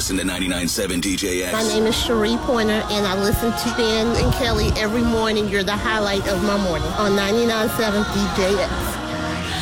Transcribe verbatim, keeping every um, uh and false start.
listen to ninety-nine point seven D J X. My name is Cherie Pointer, and I listen to Ben and Kelly every morning. You're the highlight of my morning on ninety-nine point seven D J X.